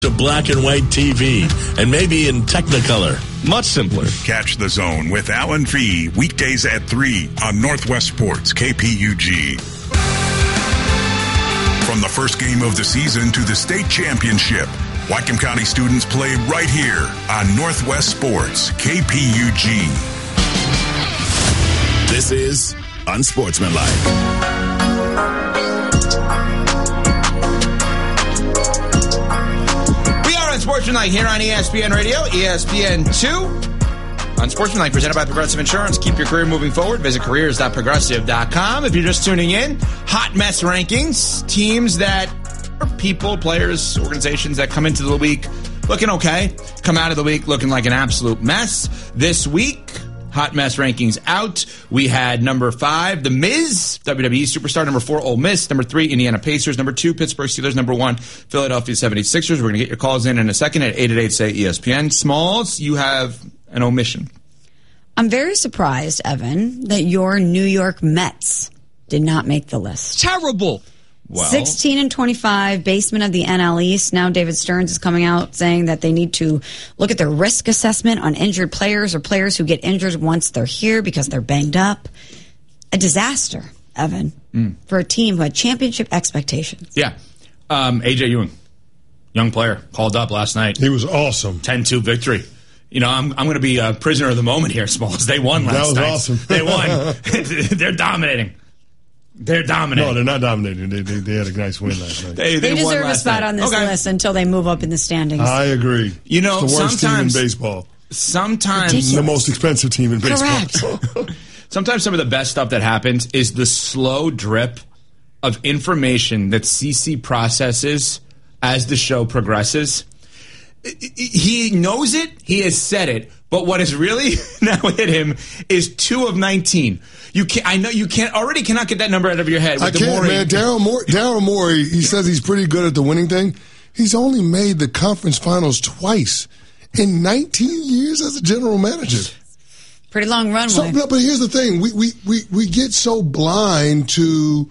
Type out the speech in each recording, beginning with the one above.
To black and white TV, and maybe in Technicolor. Much simpler. Catch The Zone with Alan Fee weekdays at 3 on Northwest Sports KPUG. From the first game of the season to the state championship, Whatcom County students play right here on Northwest Sports KPUG. This is Unsportsmanlike. Unsportsmanlike here on ESPN Radio, ESPN2. Unsportsmanlike presented by Progressive Insurance. Keep your career moving forward. Visit careers.progressive.com. If you're just tuning in, hot mess rankings. Teams that are people, players, organizations that come into the week looking okay, come out of the week looking like an absolute mess. This week, hot mess rankings out. We had number 5, The Miz, WWE superstar. Number 4, Ole Miss. Number 3, Indiana Pacers. Number 2, Pittsburgh Steelers. Number 1, Philadelphia 76ers. We're going to get your calls in a second at 888-SAY-ESPN. Smalls, you have an omission. I'm very surprised, Evan, that your New York Mets did not make the list. Terrible. Well, 16-25, basement of the NL East. Now David Stearns is coming out saying that they need to look at their risk assessment on injured players or players who get injured once they're here because they're banged up. A disaster, Evan, for a team who had championship expectations. Yeah. A.J. Ewing, young player, called up last night. He was awesome. 10-2 victory. You know, I'm going to be a prisoner of the moment here, Smalls. They won last night. That was awesome. They won. They're dominating. They're dominating. No, they're not dominating. They had a nice win last night. They deserve a spot on this list until they move up in the standings. I agree. You know, it's the worst team in baseball. Sometimes Ridiculous. The most expensive team in baseball. Correct. Sometimes some of the best stuff that happens is the slow drip of information that CC processes as the show progresses. He knows it. He has said it. But what has really now hit him is 2 of 19. You can't. I know you can't. Already cannot get that number out of your head. I can't, man. Daryl Morey. He says he's pretty good at the winning thing. He's only made the conference finals twice in 19 years as a general manager. Pretty long runway. So, no, but here's the thing: we get so blind to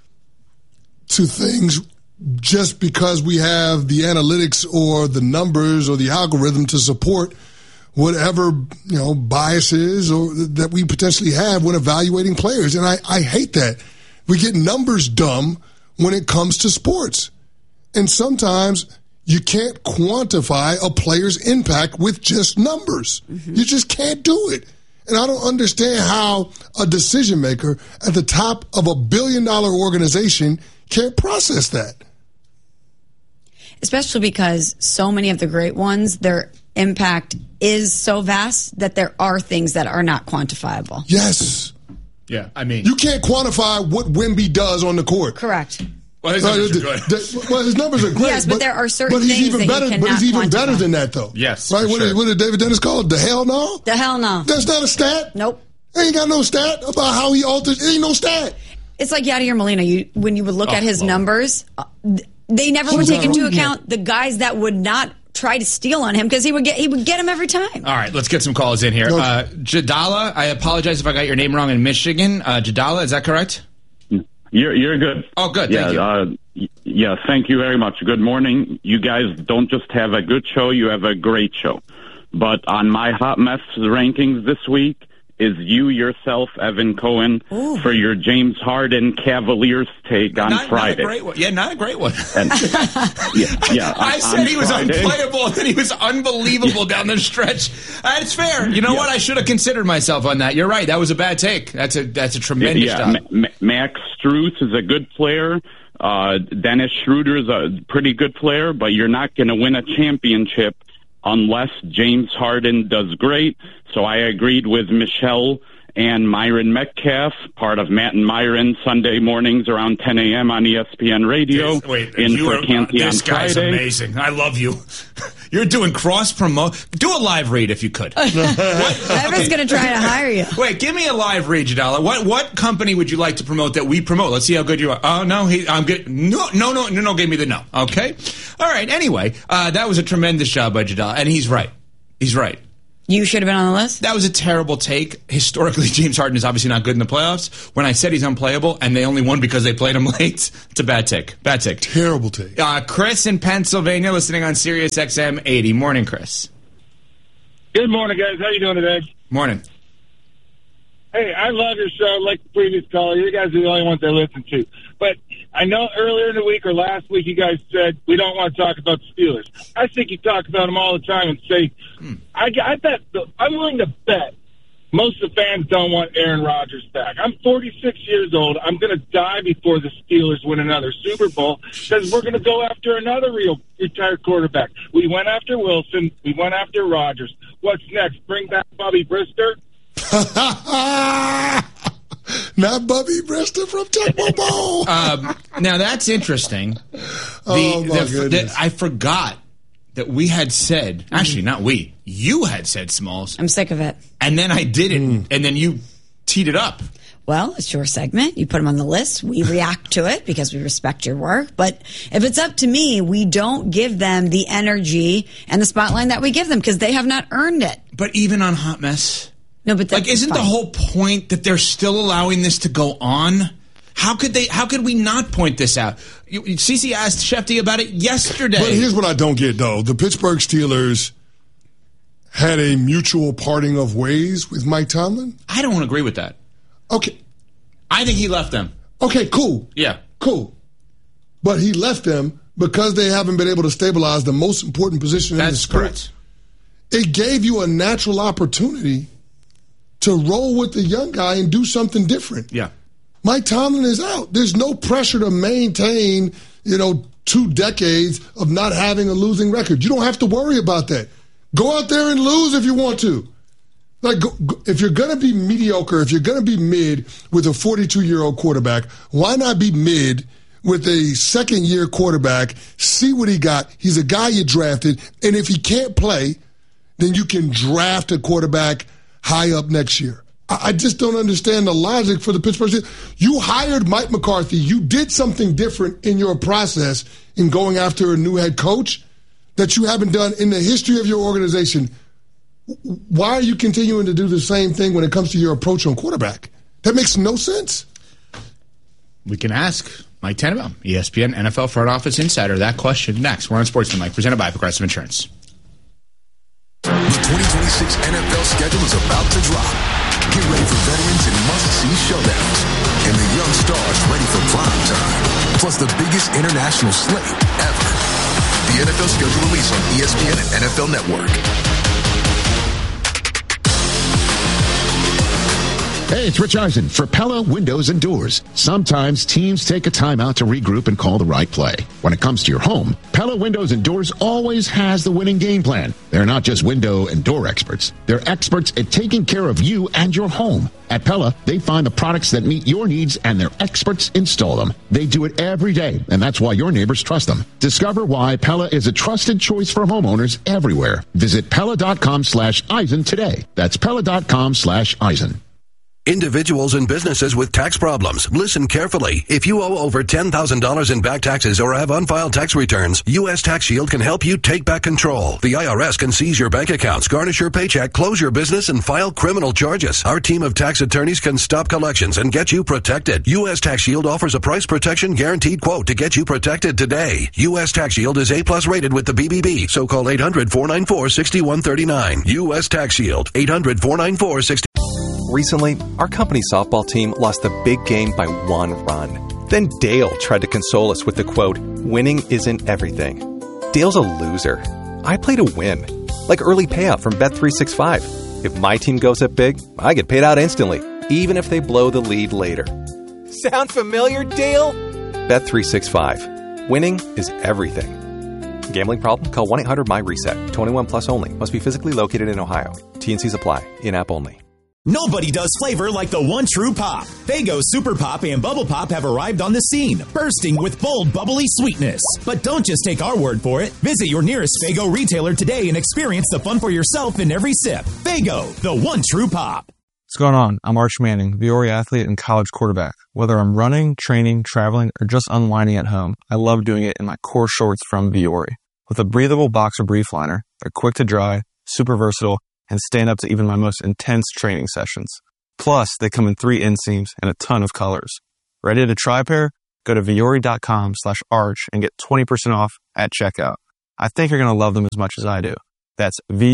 things just because we have the analytics or the numbers or the algorithm to support whatever, biases or that we potentially have when evaluating players. And I hate that. We get numbers dumb when it comes to sports. And sometimes you can't quantify a player's impact with just numbers. Mm-hmm. You just can't do it. And I don't understand how a decision maker at the top of a billion-dollar organization can't process that. Especially because so many of the great ones, their impact is so vast that there are things that are not quantifiable. Yes. Yeah, I mean, you can't quantify what Wemby does on the court. Correct. Well, his numbers are good. His numbers are great. Yes, but there are certain things even that better, you cannot But he's even quantify. better than that, though. Yes, right? Sure. What did David Dennis call it? The hell no? The hell no. That's not a stat. Nope. Ain't got no stat about how he alters. Ain't no stat. It's like Yadier Molina. When you would look at his numbers, they never would take into account the guys that would not try to steal on him because he would get him every time. All right, let's get some calls in here. Jadala, I apologize if I got your name wrong in Michigan. Jadala, is that correct? You're good. Oh, good. Thank you. Yeah, thank you very much. Good morning. You guys don't just have a good show, you have a great show. But on my hot mess rankings this week is you yourself, Evan Cohen, for your James Harden Cavaliers take on Friday. Not a great one. Yeah, not a great one. And, I said he was unplayable, and then he was unbelievable down the stretch. It's fair. You know what? I should have considered myself on that. You're right. That was a bad take. That's a tremendous job. Max Strus is a good player. Dennis Schroeder is a pretty good player, but you're not going to win a championship unless James Harden does great. So I agreed with Michelle and Myron Metcalf, part of Matt and Myron, Sunday mornings around 10 a.m. on ESPN Radio. This guy's amazing. I love you. You're doing cross-promote. Do a live read if you could. Evan's going to try to hire you. Wait, give me a live read, Jadala. What company would you like to promote that we promote? Let's see how good you are. Oh, no, I'm good. No, give me the no. Okay? All right, anyway, that was a tremendous job by Jadala, and he's right. He's right. You should have been on the list? That was a terrible take. Historically, James Harden is obviously not good in the playoffs. When I said he's unplayable and they only won because they played him late, it's a bad take. Bad take. Terrible take. Chris in Pennsylvania listening on Sirius XM 80. Morning, Chris. Good morning, guys. How you doing today? Morning. Hey, I love your show. Like the previous caller, you guys are the only ones I listen to. But I know earlier in the week or last week you guys said we don't want to talk about the Steelers. I think you talk about them all the time and say, I bet I'm willing to bet most of the fans don't want Aaron Rodgers back. I'm 46 years old. I'm going to die before the Steelers win another Super Bowl because we're going to go after another real retired quarterback. We went after Wilson. We went after Rodgers. What's next? Bring back Bobby Brister? Not Bubby Brister from Tecmo Bowl. Now that's interesting. I forgot that we had said, actually not we, you had said, Smalls. I'm sick of it. And then I did it, and then you teed it up. Well, it's your segment. You put them on the list. We react to it because we respect your work. But if it's up to me, we don't give them the energy and the spotlight that we give them because they have not earned it. But even on Hot Mess... No, but isn't the whole point that they're still allowing this to go on? How could we not point this out? CeCe asked Shefty about it yesterday. But here's what I don't get, though. The Pittsburgh Steelers had a mutual parting of ways with Mike Tomlin. I don't agree with that. Okay. I think he left them. Okay, cool. Yeah. Cool. But he left them because they haven't been able to stabilize the most important position in the sport. That's correct. It gave you a natural opportunity to roll with the young guy and do something different. Yeah. Mike Tomlin is out. There's no pressure to maintain, 2 decades of not having a losing record. You don't have to worry about that. Go out there and lose if you want to. If you're going to be mediocre, if you're going to be mid with a 42-year-old quarterback, why not be mid with a second-year quarterback, see what he got. He's a guy you drafted, and if he can't play, then you can draft a quarterback high up next year. I just don't understand the logic for the Pittsburgh Steelers. You hired Mike McCarthy. You did something different in your process in going after a new head coach that you haven't done in the history of your organization. Why are you continuing to do the same thing when it comes to your approach on quarterback? That makes no sense. We can ask Mike Tannenbaum, ESPN NFL front office insider, that question next. We're on Sportsman Mike, presented by Progressive Insurance. The 2026 NFL schedule is about to drop. Get ready for veterans and must-see showdowns, and the young stars ready for prime time. Plus the biggest international slate ever. The NFL schedule release on ESPN and NFL Network. Hey, it's Rich Eisen for Pella Windows and Doors. Sometimes teams take a time out to regroup and call the right play. When it comes to your home, Pella Windows and Doors always has the winning game plan. They're not just window and door experts. They're experts at taking care of you and your home. At Pella, they find the products that meet your needs and their experts install them. They do it every day, and that's why your neighbors trust them. Discover why Pella is a trusted choice for homeowners everywhere. Visit Pella.com/Eisen today. That's Pella.com/Eisen. Individuals and businesses with tax problems, listen carefully. If you owe over $10,000 in back taxes or have unfiled tax returns, U.S. Tax Shield can help you take back control. The IRS can seize your bank accounts, garnish your paycheck, close your business, and file criminal charges. Our team of tax attorneys can stop collections and get you protected. U.S. Tax Shield offers a price protection guaranteed quote to get you protected today. U.S. Tax Shield is A+ rated with the BBB, so call 800-494-6139. U.S. Tax Shield, 800-494-6139. Recently, our company softball team lost the big game by 1 run. Then Dale tried to console us with the quote, "Winning isn't everything." Dale's a loser. I play to win. Like early payout from Bet365. If my team goes up big, I get paid out instantly, even if they blow the lead later. Sound familiar, Dale? Bet365. Winning is everything. Gambling problem? Call 1-800-MY-RESET. 21 plus only. Must be physically located in Ohio. T&Cs apply. In-app only. Nobody does flavor like the one true pop. Faygo Super Pop and Bubble Pop have arrived on the scene, bursting with bold, bubbly sweetness. But don't just take our word for it. Visit your nearest Faygo retailer today and experience the fun for yourself in every sip. Faygo, the one true pop. What's going on? I'm Arch Manning, Viore athlete and college quarterback. Whether I'm running, training, traveling, or just unwinding at home, I love doing it in my core shorts from Viore. With a breathable boxer brief liner, they're quick to dry, super versatile, and stand up to even my most intense training sessions. Plus, they come in 3 inseams and a ton of colors. Ready to try a pair? Go to Vuori.com/arch and get 20% off at checkout. I think you're going to love them as much as I do. That's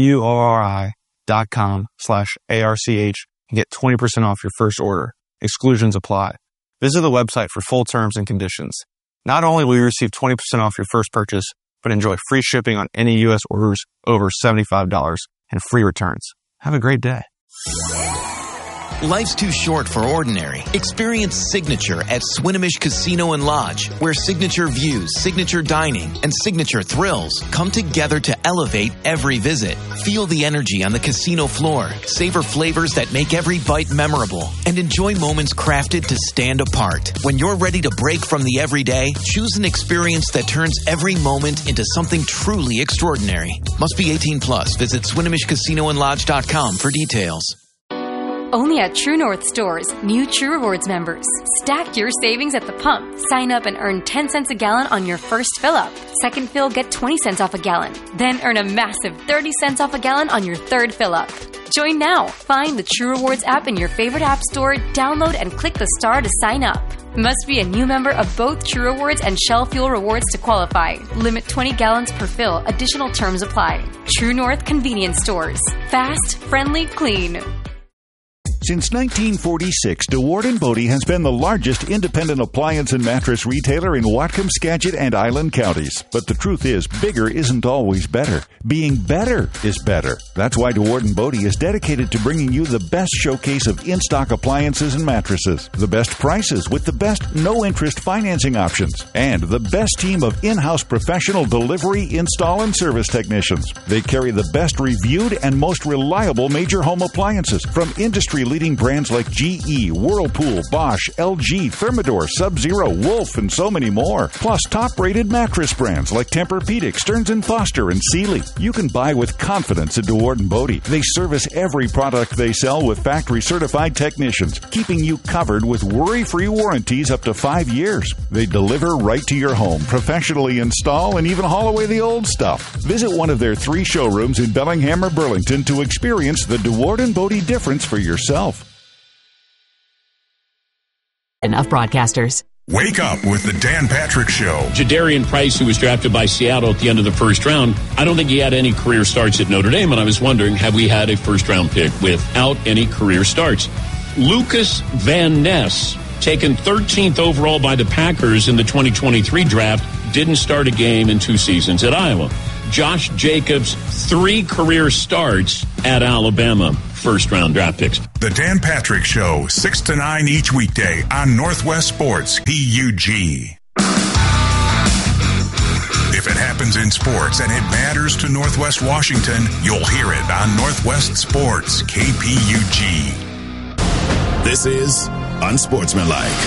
Vuori.com/ARCH and get 20% off your first order. Exclusions apply. Visit the website for full terms and conditions. Not only will you receive 20% off your first purchase, but enjoy free shipping on any U.S. orders over $75 and free returns. Have a great day. Life's too short for ordinary. Experience Signature at Swinomish Casino and Lodge, where signature views, signature dining, and signature thrills come together to elevate every visit. Feel the energy on the casino floor, savor flavors that make every bite memorable, and enjoy moments crafted to stand apart. When you're ready to break from the everyday, choose an experience that turns every moment into something truly extraordinary. Must be 18 plus. Visit SwinomishCasinoandLodge.com for details. Only at True North stores, new True Rewards members. Stack your savings at the pump. Sign up and earn 10 cents a gallon on your first fill-up. Second fill, get 20 cents off a gallon. Then earn a massive 30 cents off a gallon on your third fill-up. Join now. Find the True Rewards app in your favorite app store, download and click the star to sign up. Must be a new member of both True Rewards and Shell Fuel Rewards to qualify. Limit 20 gallons per fill. Additional terms apply. True North Convenience Stores. Fast, friendly, clean. Since 1946, DeWard & Bodie has been the largest independent appliance and mattress retailer in Whatcom, Skagit, and Island counties. But the truth is, bigger isn't always better. Being better is better. That's why DeWard & Bodie is dedicated to bringing you the best showcase of in-stock appliances and mattresses, the best prices with the best no-interest financing options, and the best team of in-house professional delivery, install, and service technicians. They carry the best reviewed and most reliable major home appliances from industry-leading brands like GE, Whirlpool, Bosch, LG, Thermador, Sub-Zero, Wolf, and so many more. Plus top-rated mattress brands like Tempur-Pedic, Stearns & Foster, and Sealy. You can buy with confidence at DeWard & Bodie. They service every product they sell with factory-certified technicians, keeping you covered with worry-free warranties up to 5 years. They deliver right to your home, professionally install, and even haul away the old stuff. Visit one of their 3 showrooms in Bellingham or Burlington to experience the DeWard & Bodie difference for yourself. Enough broadcasters. Wake up with the Dan Patrick Show. Jadarian Price, who was drafted by Seattle at the end of the first round, I don't think he had any career starts at Notre Dame, and I was wondering, have we had a first-round pick without any career starts? Lucas Van Ness, taken 13th overall by the Packers in the 2023 draft, didn't start a game in 2 seasons at Iowa. Josh Jacobs, 3 career starts at Alabama. First-round draft picks. The Dan Patrick Show, 6 to 9 each weekday on Northwest Sports, PUG. If it happens in sports and it matters to Northwest Washington, you'll hear it on Northwest Sports, KPUG. This is Unsportsmanlike.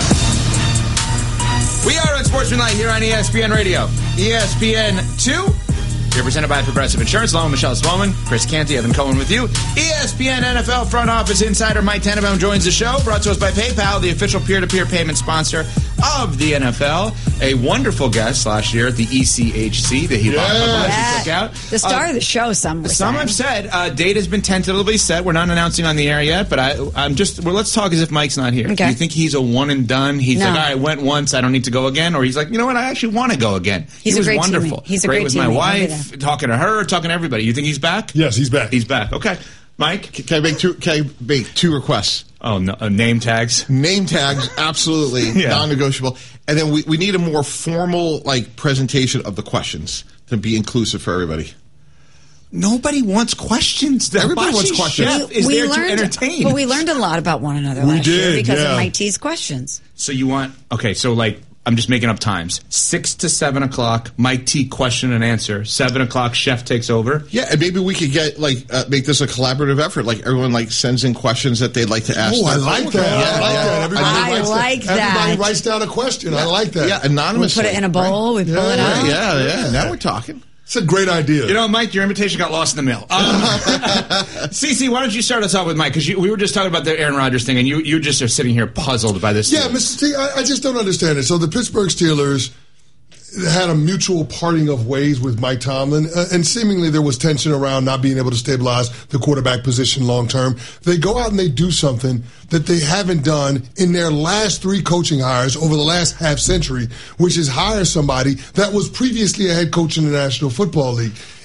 We are Unsportsmanlike here on ESPN Radio. ESPN 2. You're presented by Progressive Insurance. Along with Michelle Spellman, Chris Canty, Evan Cohen with you. ESPN NFL front office insider Mike Tannenbaum joins the show. Brought to us by PayPal, the official peer-to-peer payment sponsor of the NFL. A wonderful guest last year at the ECHC, the Hebron took out. The star of the show, some have said. Date has been tentatively set. We're not announcing on the air yet, but let's talk as if Mike's not here. Okay. Do you think he's a one and done? He's like, all right, I went once, I don't need to go again? Or he's like, you know what, I actually want to go again. He was wonderful. He's a great with my wife. Talking to her, talking to everybody. You think he's back? Yes, he's back. He's back. Okay. Mike? Can I make 2 requests? Oh, no, name tags? Name tags, absolutely. Non-negotiable. And then we need a more formal presentation of the questions to be inclusive for everybody. Nobody wants questions. Everybody wants questions. We learned, to entertain. But we learned a lot about one another last year because of Mike T's questions. So you want... Okay, so I'm just making up times. 6 to 7 o'clock, Mike T question and answer. 7 o'clock, Chef takes over. Yeah, and maybe we could get make this a collaborative effort. Everyone sends in questions that they'd like to ask. Oh, I like that. Everybody writes down a question. I like that. Yeah, anonymously. We put it in a bowl. We pull it out. Yeah. Now we're talking. It's a great idea. You know, Mike, your invitation got lost in the mail. Cece, why don't you start us off with Mike? Because we were just talking about the Aaron Rodgers thing, and you just are sitting here puzzled by this. Yeah, Mr. T, I just don't understand it. So the Pittsburgh Steelers, had a mutual parting of ways with Mike Tomlin, and seemingly there was tension around not being able to stabilize the quarterback position long term. They go out and they do something that they haven't done in their last 3 coaching hires over the last half century, which is hire somebody that was previously a head coach in the National Football League.